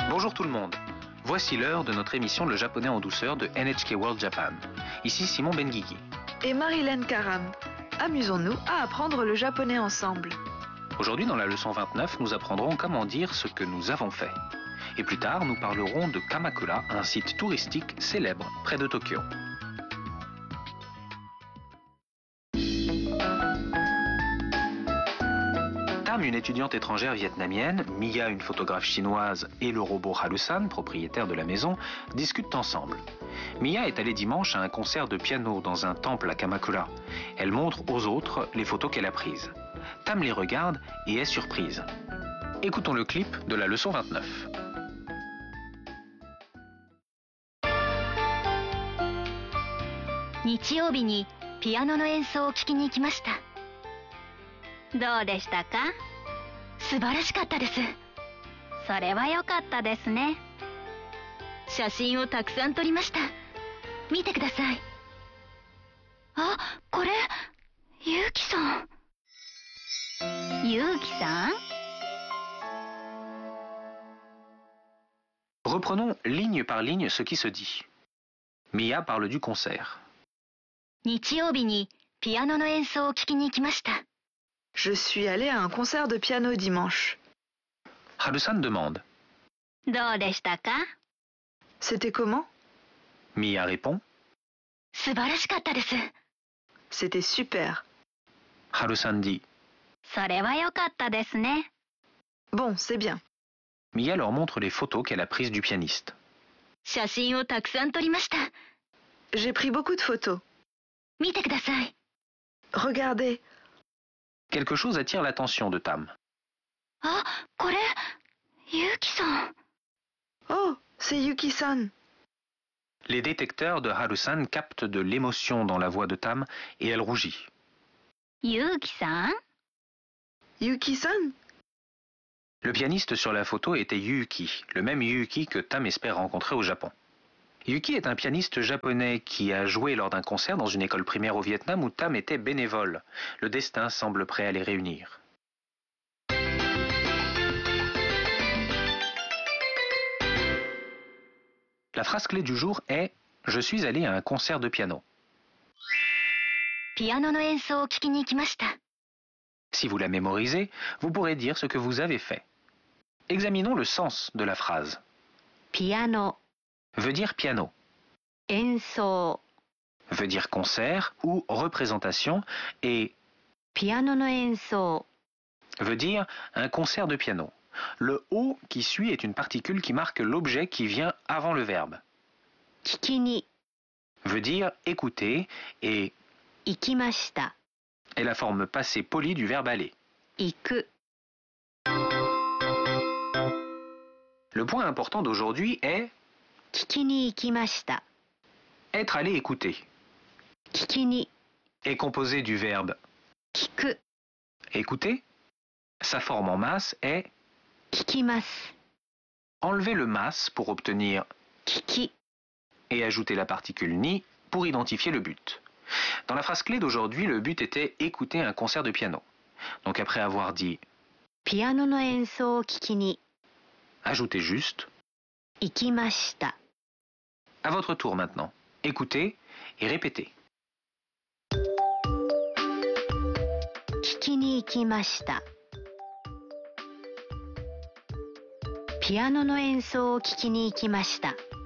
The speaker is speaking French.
Bonjour tout le monde. Voici l'heure de notre émission Le japonais en douceur de NHK World Japan. Ici Simon Benguigui. Et Marilyn Karam. Amusons-nous à apprendre le japonais ensemble. Aujourd'hui, dans la leçon 29, nous apprendrons comment dire ce que nous avons fait. Et plus tard, nous parlerons de Kamakura, un site touristique célèbre près de Tokyo. Tam, une étudiante étrangère vietnamienne, Mia, une photographe chinoise et le robot Harusan, propriétaire de la maison, discutent ensemble. Mia est allée dimanche à un concert de piano dans un temple à Kamakura. Elle montre aux autres les photos qu'elle a prises. Tam les regarde et est surprise. Écoutons le clip de la leçon 29. Nichiyoubi ni piano no ensoを聞きに行きました。どうでしたか？素晴らしかったです。それは良かったですね。写真をたくさん撮りました。見てください。あ、これ、ゆうきさん。ゆうきさん？ Reprenons ligne par ligne ce qui se dit. Mia parle du concert. 日曜日にピアノの演奏を聞きに行きました。 Je suis allée à un concert de piano dimanche. Harusan demande. どうでしたか？ C'était comment? Mia répond. 素晴らしかったです。 C'était super. Harusan dit. それは良かったですね。 Bon, c'est bien. Mia leur montre les photos qu'elle a prises du pianiste. 写真をたくさん撮りました。 J'ai pris beaucoup de photos. 見てください。 Regardez. Quelque chose attire l'attention de Tam. あ、これ、ゆうきさん。 Oh, c'est Yuki-san. Les détecteurs de Harusan captent de l'émotion dans la voix de Tam et elle rougit. ゆうきさん？ Yuki-san? Le pianiste sur la photo était Yuki, le même Yuki que Tam espère rencontrer au Japon. Yuki est un pianiste japonais qui a joué lors d'un concert dans une école primaire au Vietnam où Tam était bénévole. Le destin semble prêt à les réunir. La phrase clé du jour est « Je suis allé à un concert de piano ». ピアノの演奏を聞きに行きました。 Si vous la mémorisez, vous pourrez dire ce que vous avez fait. Examinons le sens de la phrase. ピアノ、 Veut dire piano, 演奏、 veut dire concert ou représentation et ピアノの演奏、 veut dire un concert de piano. Le O qui suit est une particule qui marque l'objet qui vient avant le verbe. 聞きに Veut dire écouter et 行きました。 est la forme passée polie du verbe aller. 行く、 Le point important d'aujourd'hui est 聞きに行きました。 être allé écouter. 聞きに Est composé du verbe 聞く、 écouter. Sa forme en masse est 聞きます。 enlever le mas pour obtenir 聞き、 et ajouter la particule ni pour identifier le but. Dans la phrase clé d'aujourd'hui, le but était écouter un concert de piano. Donc après avoir dit ピアノの演奏を聞きに ajoutez juste 行きました。 à votre tour maintenant. Écoutez et répétez. 聞きに行きました。ピアノの演奏を聞きに行きました。